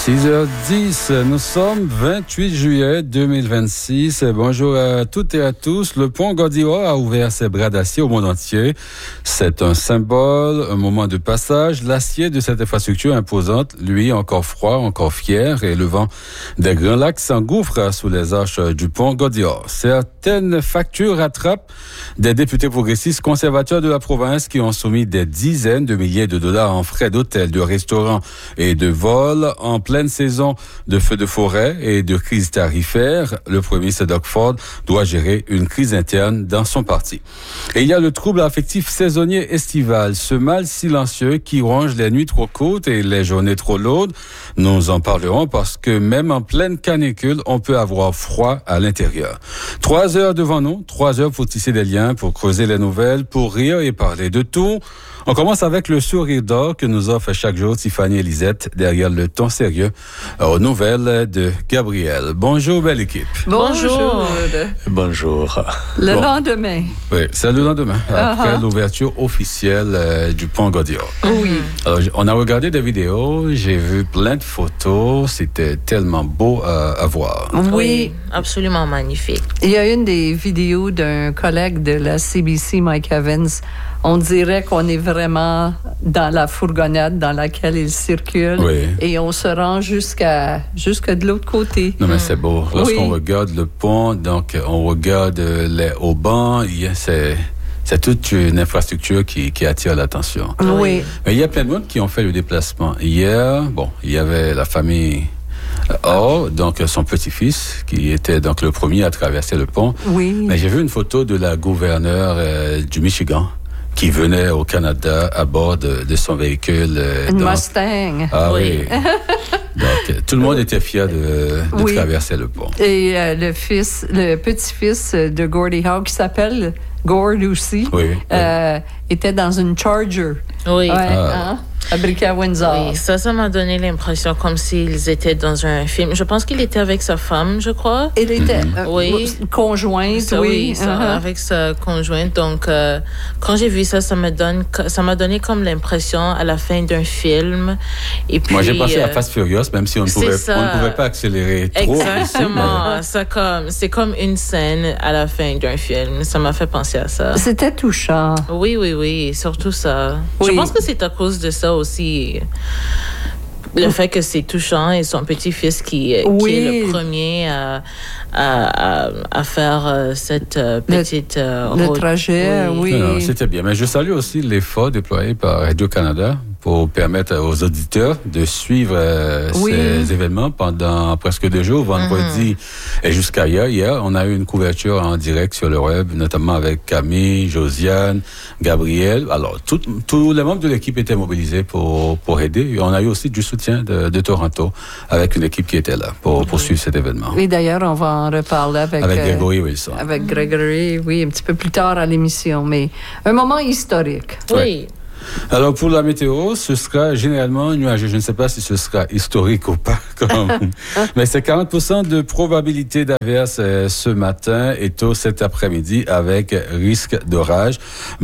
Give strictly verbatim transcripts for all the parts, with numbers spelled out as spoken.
six heures dix, nous sommes vingt-huit juillet deux mille vingt-six. Bonjour à toutes et à tous. Le pont Gordillon a ouvert ses bras d'acier au monde entier. C'est un symbole, un moment de passage. L'acier de cette infrastructure imposante, lui, encore froid, encore fier, et le vent des Grands Lacs s'engouffre sous les arches du pont Gordillon. Certaines factures rattrapent des députés progressistes conservateurs de la province qui ont soumis des dizaines de milliers de dollars en frais d'hôtel, de restaurant et de vol en pleine saison de feux de forêt et de crise tarifaire. Le premier ministre Doug Ford doit gérer une crise interne dans son parti. Et il y a le trouble affectif saisonnier estival, ce mal silencieux qui ronge les nuits trop courtes et les journées trop lourdes. Nous en parlerons parce que même en pleine canicule, on peut avoir froid à l'intérieur. Trois heures devant nous, trois heures pour tisser des liens, pour creuser les nouvelles, pour rire et parler de tout. On commence avec le sourire d'or que nous offre chaque jour Tiffany Elisette derrière le ton sérieux aux nouvelles de Gabriel. Bonjour, belle équipe. Bonjour. Bonjour. Le Bon. lendemain. Oui, c'est le lendemain, après Uh-huh. l'ouverture officielle euh, du pont Gordillon. Oui. Alors, j- on a regardé des vidéos, j'ai vu plein de photos, c'était tellement beau à, à voir. Oui. Oui, absolument magnifique. Il y a une des vidéos d'un collègue de la C B C, Mike Evans. On dirait qu'on est vraiment dans la fourgonnette dans laquelle il circule. Oui. Et on se rend jusqu'à, jusqu'à de l'autre côté. Non, mais c'est beau. Lorsqu'on Oui. regarde le pont, donc on regarde euh, les haubans, il y a- c'est, c'est toute une infrastructure qui, qui attire l'attention. Oui. Mais il y a plein de monde qui ont fait le déplacement. Hier, bon, il y avait la famille Or, donc son petit-fils, qui était donc le premier à traverser le pont. Oui. Mais j'ai vu une photo de la gouverneure euh, du Michigan qui venait au Canada à bord de, de son véhicule. euh, Une dans- Mustang. Ah Oui. oui. Donc, euh, tout le monde était fier de, de Oui. traverser le pont. Et euh, le fils, le petit-fils de Gordie Howe, qui s'appelle Gord aussi, Oui, oui. euh, était dans une Charger. Oui. Ouais, Ah. hein, fabriquée à Windsor. Oui, ça, ça m'a donné l'impression comme s'ils étaient dans un film. Je pense qu'il était avec sa femme, je crois. Elle était euh, Oui. conjointe, Ça, oui. oui, ça, uh-huh. avec sa conjointe. Donc, euh, quand j'ai vu ça, ça me donne, ça m'a donné comme l'impression à la fin d'un film. Et puis, Moi, j'ai pensé à euh, Fast Furious, même si on ne c'est pouvait, ça. on ne pouvait pas accélérer trop. Exactement. ça comme, c'est comme une scène à la fin d'un film. Ça m'a fait penser à ça. C'était touchant. Oui, oui, oui, surtout ça. Oui. Je pense que c'est à cause de ça aussi. Le fait que c'est touchant et son petit-fils qui, qui Oui. est le premier à, à, à, à faire euh, cette euh, petite euh, Le route. trajet, oui. Non, non, c'était bien. Mais je salue aussi l'effort déployé par Radio-Canada pour permettre aux auditeurs de suivre euh, Oui. ces événements pendant presque deux jours, vendredi et jusqu'à hier. Hier, on a eu une couverture en direct sur le web, notamment avec Camille, Josiane, Gabriel. Alors, tout- tous les membres de l'équipe étaient mobilisés pour, pour aider. Et on a eu aussi du soutien de, de Toronto avec une équipe qui était là pour poursuivre cet événement. Et d'ailleurs, on va en reparler avec, Avec euh, Gregory Wilson. avec Gregory, oui, un petit peu plus tard à l'émission. Mais un moment historique. Oui. Alors, pour la météo, ce sera généralement nuageux. Je ne sais pas si ce sera historique ou pas, comme... mais c'est quarante pour cent de probabilité d'averse euh, ce matin et tôt cet après-midi avec risque d'orage.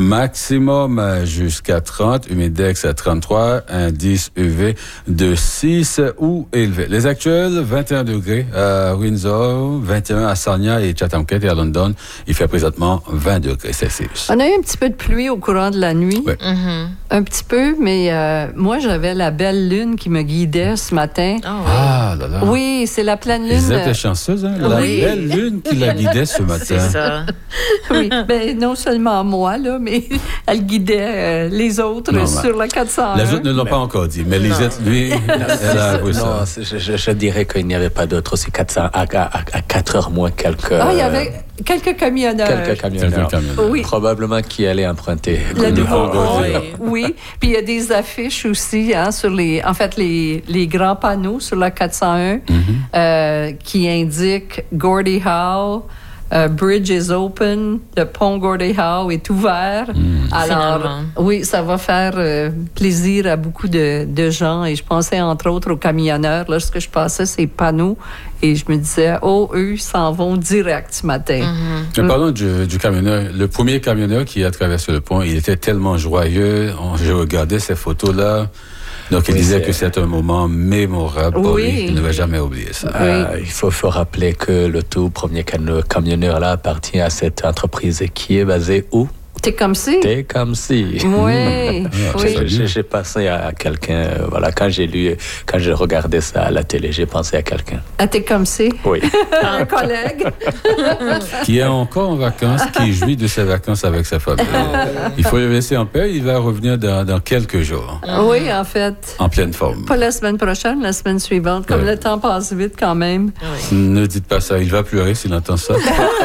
Maximum euh, jusqu'à trente, humidex à trente-trois, indice U V de six ou élevé. Les actuels, vingt et un degrés à Windsor, vingt et un à Sarnia et Chatham-Kent et à London. Il fait présentement vingt degrés Celsius. On a eu un petit peu de pluie au courant de la nuit. Oui. Mhm. Un petit peu, mais euh, moi, j'avais la belle lune qui me guidait ce matin. Ah oui. Ah là là. Oui, c'est la pleine lune. Ils étaient chanceuses, hein? La Oui. belle lune qui la guidait ce matin. C'est ça. Oui, ben, non seulement moi, là, mais elle guidait euh, les autres Non, sur la quatre cent un. Les autres ne l'ont pas encore dit, mais Lisette, lui, elle a avoué ça. Non, c'est- je, je, je dirais qu'il n'y avait pas d'autres aussi quatre cents, à, à, à quatre heures moins quelques, Ah, il y avait quelques camionneurs. quelques camionneurs. Quelques camionneurs. Oui. Probablement qui allaient emprunter. Le le nouveau, pont Gordillon. oui. oui. Puis il y a des affiches aussi, hein, sur les, en fait, les, les grands panneaux sur la quatre cent un euh, qui indiquent Gordie Howe. Euh, bridge is open, le pont Gordie Howe est ouvert. Alors, Finalement. oui, ça va faire euh, plaisir à beaucoup de, de gens. Et je pensais entre autres aux camionneurs lorsque je passais ces panneaux et je me disais, oh, eux s'en vont direct ce matin. Mais parlons du, du camionneur. Le premier camionneur qui a traversé le pont, il était tellement joyeux. On, je regardais ces photos-là. Donc, il Oui, disait c'est- que c'est un moment mémorable pour Oui. lui. Il ne va jamais oublier ça. Euh, il faut, faut rappeler que le tout premier cano- camionneur-là appartient à cette entreprise qui est basée où? T'es comme si? T'es comme si. Oui, Ah, oui. c'est J'ai, j'ai pensé à quelqu'un, euh, voilà, quand j'ai lu, quand je regardais ça à la télé, j'ai pensé à quelqu'un. Ah, t'es comme si? Oui. Un collègue. Qui est encore en vacances, qui jouit de ses vacances avec sa famille. Il faut le laisser en paix. Il va revenir dans, dans quelques jours, Oui, en fait. en pleine forme. Pas la semaine prochaine, la semaine suivante. Comme Ouais. le temps passe vite quand même. Ne dites pas ça. Il va pleurer s'il entend ça.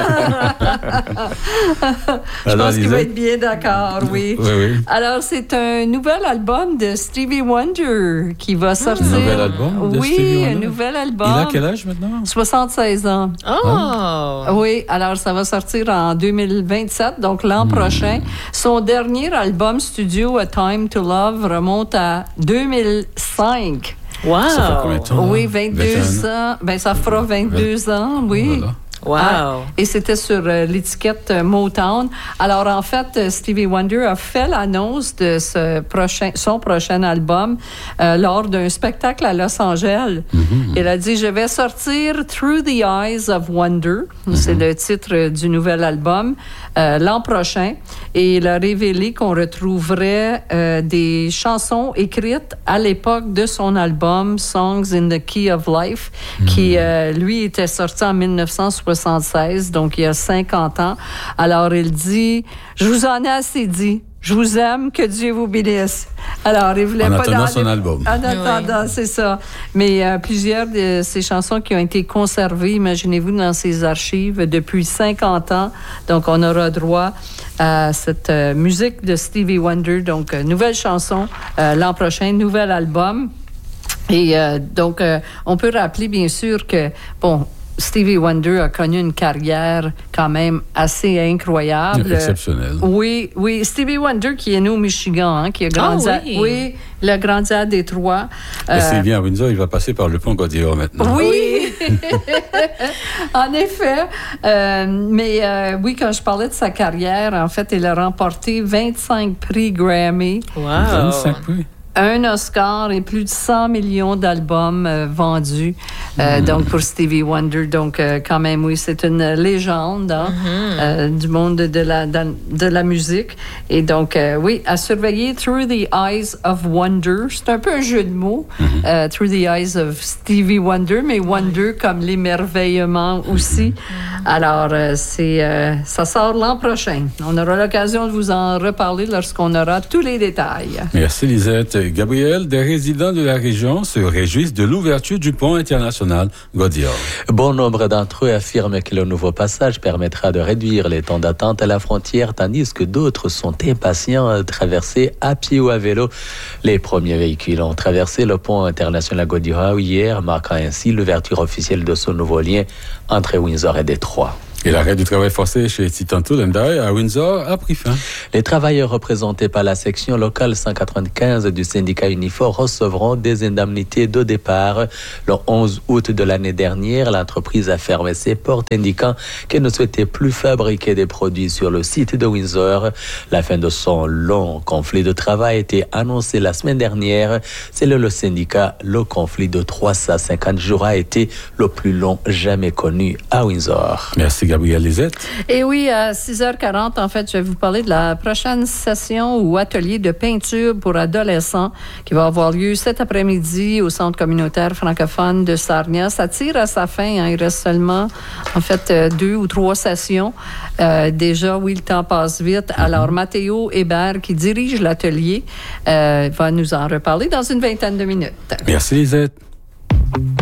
Je Alors, pense qu'il va Lisette? être bien d'accord, oui. Oui, oui. Alors, c'est un nouvel album de Stevie Wonder qui va sortir. Un nouvel album de oui, Stevie un Wonder? nouvel album. Il a quel âge maintenant? soixante-seize ans. Oh! Oui, alors ça va sortir en deux mille vingt-sept, donc l'an Hmm. prochain. Son dernier album studio, A Time to Love, remonte à deux mille cinq. Wow! Ça fait combien de temps? Oui, vingt et vingt-deux un ans. Ben, ça fera vingt-deux ans, oui. Voilà. Wow! Ah, et c'était sur euh, l'étiquette euh, Motown. Alors, en fait, euh, Stevie Wonder a fait l'annonce de ce prochain, son prochain album euh, lors d'un spectacle à Los Angeles. Mm-hmm. Il a dit, je vais sortir Through the Eyes of Wonder. C'est le titre euh, du nouvel album euh, l'an prochain. Et il a révélé qu'on retrouverait euh, des chansons écrites à l'époque de son album Songs in the Key of Life, qui, euh, lui, était sorti en dix-neuf cent soixante-seize, donc il y a cinquante ans. Alors, il dit, je vous en ai assez dit. Je vous aime, que Dieu vous bénisse. Alors, il voulait En pas attendant dans son les- album. En attendant, c'est ça. Mais euh, plusieurs de ces chansons qui ont été conservées, imaginez-vous, dans ses archives depuis cinquante ans. Donc, on aura droit à cette euh, musique de Stevie Wonder. Donc, euh, nouvelle chanson euh, l'an prochain, nouvel album. Et euh, donc, euh, on peut rappeler, bien sûr, que, bon, Stevie Wonder a connu une carrière quand même assez incroyable. Exceptionnel. Oui, oui. Stevie Wonder, qui est né au Michigan, hein, qui a grandi, Ah à, oui. oui, il a grandi à Détroit. Et Euh, s'il vient à Windsor, il va passer par le pont Godillard maintenant. oui, en effet. Euh, mais euh, oui, quand je parlais de sa carrière, en fait, il a remporté vingt-cinq prix Grammy, Wow! vingt-cinq prix. un Oscar et plus de cent millions d'albums euh, vendus. Euh, Donc, pour Stevie Wonder. Donc, euh, quand même, oui, c'est une légende hein, euh, du monde de la, de, de la musique. Et donc, euh, oui, à surveiller Through the Eyes of Wonder. C'est un peu un jeu de mots. euh, Through the Eyes of Stevie Wonder, mais Wonder comme l'émerveillement aussi. Alors, euh, c'est, euh, ça sort l'an prochain. On aura l'occasion de vous en reparler lorsqu'on aura tous les détails. Merci Lisette. Gabriel, des résidents de la région se réjouissent de l'ouverture du pont international Godillard. Bon nombre d'entre eux affirment que le nouveau passage permettra de réduire les temps d'attente à la frontière, tandis que d'autres sont impatients de traverser à pied ou à vélo. Les premiers véhicules ont traversé le pont international Godillard hier, marquant ainsi l'ouverture officielle de ce nouveau lien entre Windsor et Détroit. Et l'arrêt du travail forcé chez Titan Tool and Die à Windsor a pris fin. Les travailleurs représentés par la section locale cent quatre-vingt-quinze du syndicat Unifor recevront des indemnités de départ. Le onze août de l'année dernière, l'entreprise a fermé ses portes, indiquant qu'elle ne souhaitait plus fabriquer des produits sur le site de Windsor. La fin de son long conflit de travail a été annoncée la semaine dernière. Selon le syndicat, le conflit de trois cent cinquante jours a été le plus long jamais connu à Windsor. Merci Gabriel Lisette. Et oui, à six heures quarante, en fait, je vais vous parler de la prochaine session ou atelier de peinture pour adolescents qui va avoir lieu cet après-midi au Centre communautaire francophone de Sarnia. Ça tire à sa fin. Hein. Il reste seulement, en fait, euh, deux ou trois sessions. Euh, déjà, oui, le temps passe vite. Alors, Matteo Hébert, qui dirige l'atelier, euh, va nous en reparler dans une vingtaine de minutes. Merci Lisette.